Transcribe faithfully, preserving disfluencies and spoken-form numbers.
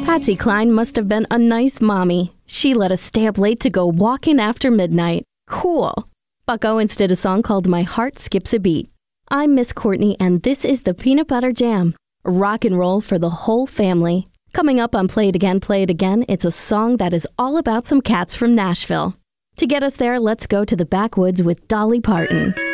Patsy Cline must have been a nice mommy. She let us stay up late to go walking after midnight. Cool. Buck Owens did a song called My Heart Skips a Beat. I'm Miss Courtney, and this is the Peanut Butter Jam. Rock and roll for the whole family. Coming up on Play It Again, Play It Again, it's a song that is all about some cats from Nashville. To get us there, let's go to the backwoods with Dolly Parton.